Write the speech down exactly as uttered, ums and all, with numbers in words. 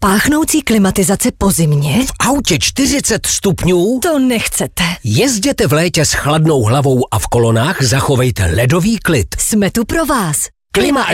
Páchnoucí klimatizace po zimě? V autě čtyřicet stupňů? To nechcete. Jezděte v létě s chladnou hlavou a v kolonách zachovejte ledový klid. Jsme tu pro vás. Klima